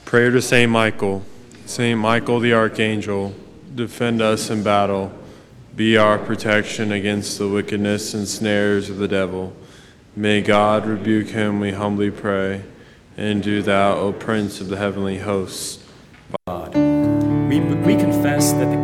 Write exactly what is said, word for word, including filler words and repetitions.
Prayer to Saint Michael. Saint Michael the Archangel, defend us in battle. Be our protection against the wickedness and snares of the devil. May God rebuke him, we humbly pray. And do thou, O Prince of the heavenly hosts, God. We, we confess that the